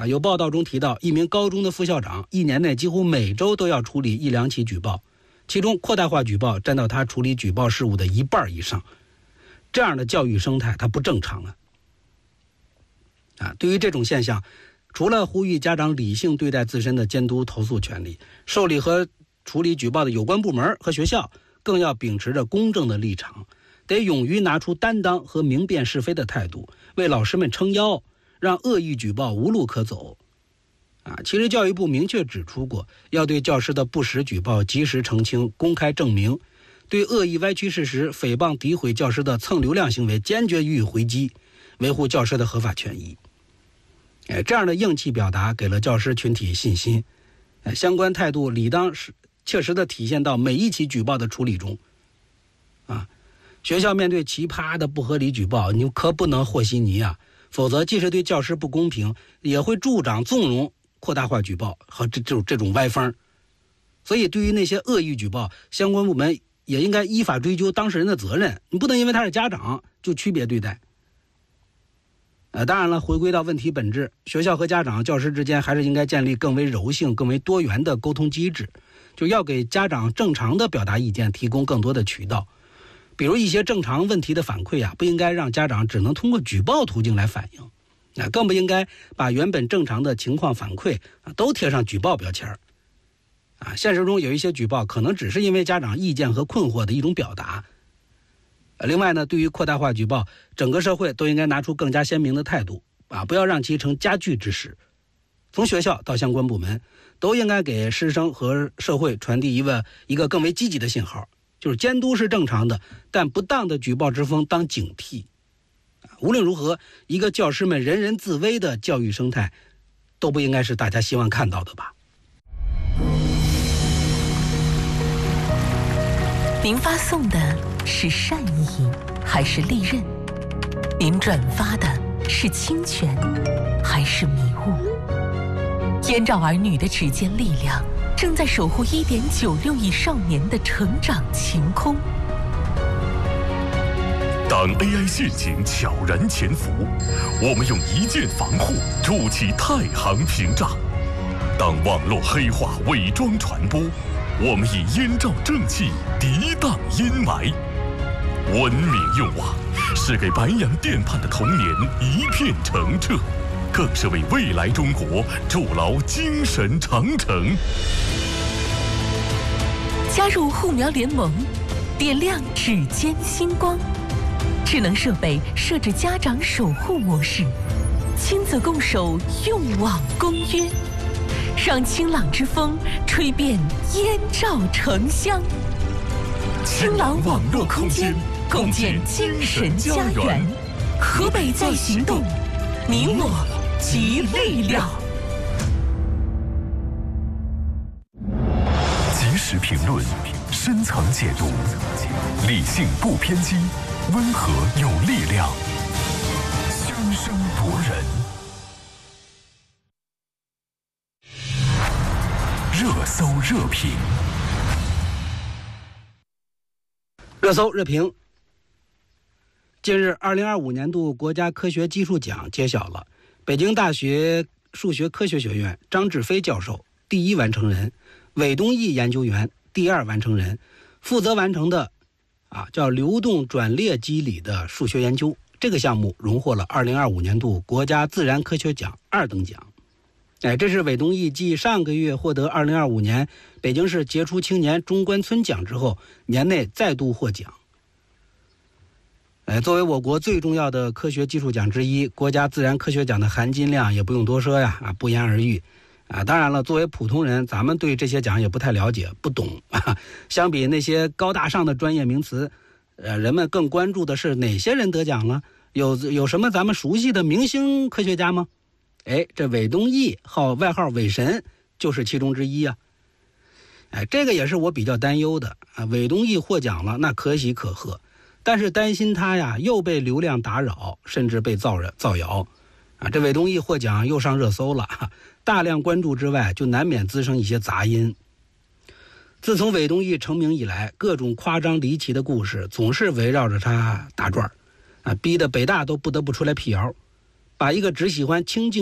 有报道中提到，一名高中的副校长1年内几乎每周都要处理1-2起举报，其中扩大化举报占到他处理举报事务的1半以上。这样的教育生态它不正常啊！对于这种现象，除了呼吁家长理性对待自身的监督投诉权利，受理和处理举报的有关部门和学校更要秉持着公正的立场，得勇于拿出担当和明辨是非的态度，为老师们撑腰，让恶意举报无路可走。其实教育部明确指出过，要对教师的不实举报及时澄清、公开证明，对恶意歪曲事实、诽谤诋毁教师的蹭流量行为坚决予以回击，维护教师的合法权益。这样的硬气表达给了教师群体信心，相关态度理当切实地体现到每一起举报的处理中。学校面对奇葩的不合理举报，你可不能和稀泥啊，否则既是对教师不公平，也会助长纵容扩大化举报和这种歪风。所以对于那些恶意举报，相关部门也应该依法追究当事人的责任，你不能因为他是家长就区别对待。当然了，回归到问题本质，学校和家长、教师之间还是应该建立更为柔性、更为多元的沟通机制，就要给家长正常的表达意见提供更多的渠道。比如一些正常问题的反馈不应该让家长只能通过举报途径来反映，更不应该把原本正常的情况反馈都贴上举报标签。现实中有一些举报可能只是因为家长意见和困惑的一种表达。另外呢，对于扩大化举报，整个社会都应该拿出更加鲜明的态度，不要让其成加剧之势。从学校到相关部门，都应该给师生和社会传递一个更为积极的信号，就是监督是正常的，但不当的举报之风当警惕。无论如何，一个教师们人人自危的教育生态，都不应该是大家希望看到的吧。 您发送的是善意还是利刃？您转发的是侵权还是迷雾？燕赵儿女的指尖力量正在守护1.96亿少年的成长晴空。 当 AI 陷阱悄然潜伏，我们用一键防护筑起太行屏障；当网络黑化伪装传播，我们以燕赵正气涤荡阴霾。文明用网是给白洋淀畔的童年一片澄澈，更是为未来中国筑牢精神长城。 加入护苗联盟，点亮指尖星光。智能设备设置家长守护模式，亲子共守用网公约，让清朗之风吹遍燕赵城乡。清朗网络空间，共建精神家园。河北在行动，你我集力量。 及时评论，深层解读，理性不偏激，温和有力量，熵声夺人。热搜热评。 热搜热评。近日，2025年度国家科学技术奖揭晓了，北京大学数学科学学院张志飞教授第一完成人，韦东奕研究员第二完成人，负责完成的叫流动转列机理的数学研究。这个项目荣获了2025年度国家自然科学奖2等奖。这是韦东奕继上个月获得2025年北京市杰出青年中关村奖之后，年内再度获奖。作为我国最重要的科学技术奖之一，国家自然科学奖的含金量也不用多说呀，不言而喻。当然了，作为普通人，咱们对这些奖也不太了解，不懂。相比那些高大上的专业名词，人们更关注的是哪些人得奖了？有什么咱们熟悉的明星科学家吗？这韦东奕外号韦神就是其中之一啊。这个也是我比较担忧的韦东奕获奖了，那可喜可贺，但是担心他又被流量打扰，甚至被造谣这韦东奕获奖又上热搜了，大量关注之外，就难免滋生一些杂音。自从韦东奕成名以来，各种夸张离奇的故事总是围绕着他打转逼得北大都不得不出来辟谣，把一个只喜欢清静